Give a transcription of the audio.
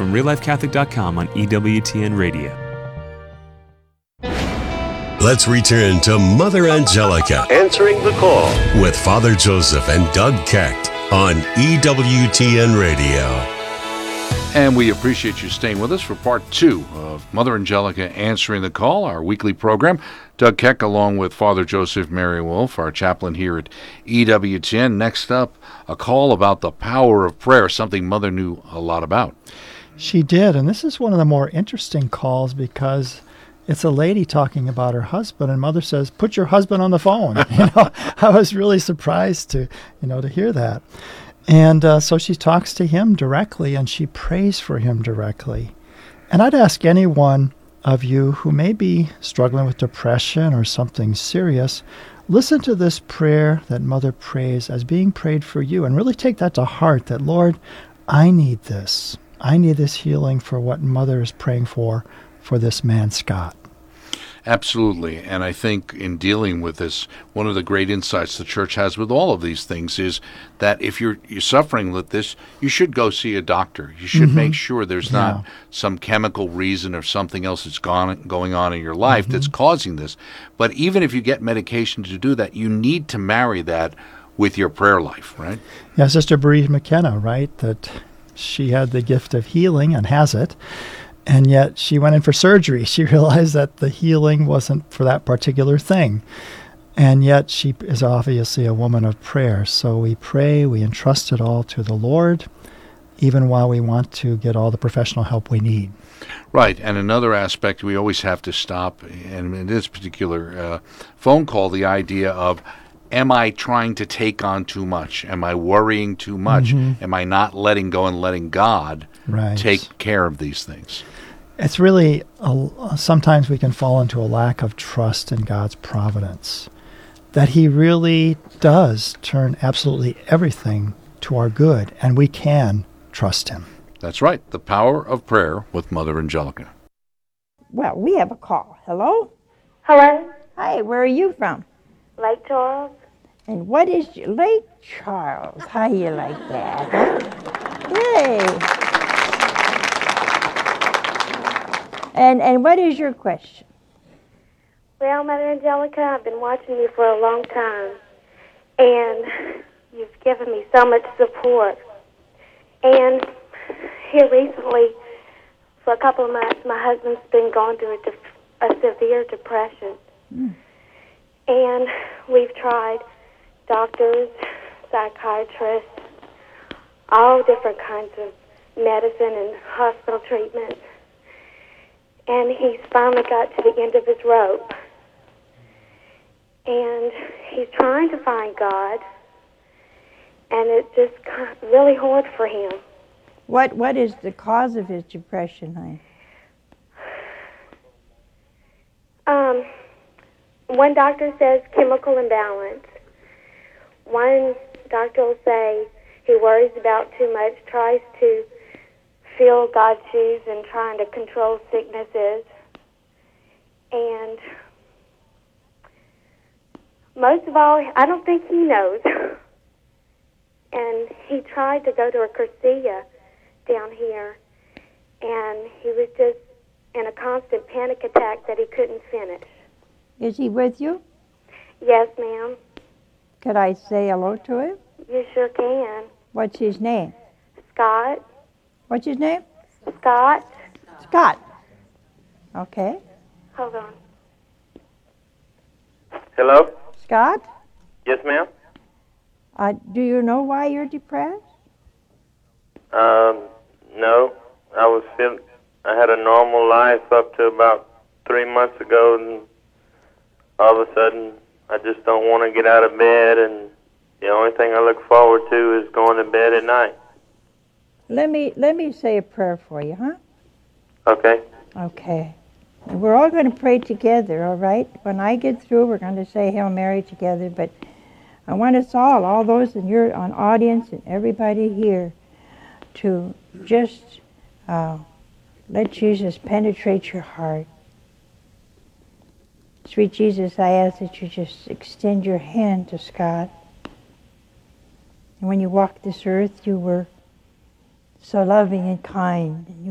from reallifecatholic.com on EWTN Radio. Let's return to Mother Angelica Answering the Call with Father Joseph and Doug Kecht on EWTN Radio. And we appreciate you staying with us for part 2 of Mother Angelica Answering the Call, our weekly program. Doug Keck along with Father Joseph Mary Wolf, our chaplain here at EWTN. Next up, a call about the power of prayer, something Mother knew a lot about. She did, and this is one of the more interesting calls because it's a lady talking about her husband, and Mother says, "Put your husband on the phone." I was really surprised to hear that. And so she talks to him directly, and she prays for him directly. And I'd ask any one of you who may be struggling with depression or something serious, listen to this prayer that Mother prays as being prayed for you, and really take that to heart, that, Lord, I need this. I need this healing for what Mother is praying for this man, Scott. Absolutely. And I think in dealing with this, one of the great insights the Church has with all of these things is that if you're suffering with this, you should go see a doctor. You should make sure there's not some chemical reason or something else that's going on in your life that's causing this. But even if you get medication to do that, you need to marry that with your prayer life, right? Yeah, Sister Bereaved McKenna, right, that she had the gift of healing and has it. And yet she went in for surgery. She realized that the healing wasn't for that particular thing. And yet she is obviously a woman of prayer. So we pray, we entrust it all to the Lord, even while we want to get all the professional help we need. Right. And another aspect we always have to stop, and in this particular phone call, the idea of, am I trying to take on too much? Am I worrying too much? Am I not letting go and letting God take care of these things? It's really, sometimes we can fall into a lack of trust in God's providence, that He really does turn absolutely everything to our good, and we can trust Him. That's right. The power of prayer with Mother Angelica. Well, we have a call. Hello? Hello? Hi, where are you from? Lake Charles? And what is your Lake Charles? How you like that? Yay! And what is your question? Well, Mother Angelica, I've been watching you for a long time, and you've given me so much support. And here recently, for a couple of months, my husband's been going through a severe depression. And we've tried doctors, psychiatrists, all different kinds of medicine and hospital treatments. And he's finally got to the end of his rope. And he's trying to find God, and it's just really hard for him. What is the cause of his depression, honey? One doctor says chemical imbalance. One doctor will say he worries about too much, tries to fill God's shoes and trying to control sicknesses. And most of all, I don't think he knows. And he tried to go to a Curcia down here, and he was just in a constant panic attack that he couldn't finish. Is he with you? Yes, ma'am. Could I say hello to him? You sure can. What's his name? Scott. What's his name? Scott. Scott. Okay. Hold on. Hello? Scott? Yes, ma'am? Do you know why you're depressed? No. I had a normal life up to about 3 months ago, and all of a sudden, I just don't want to get out of bed, and the only thing I look forward to is going to bed at night. Let me say a prayer for you, huh? Okay. Okay. And we're all going to pray together, all right? When I get through, we're going to say Hail Mary together, but I want us all those in your audience and everybody here, to just let Jesus penetrate your heart. Sweet Jesus, I ask that you just extend your hand to Scott. And when you walked this earth, you were so loving and kind. And you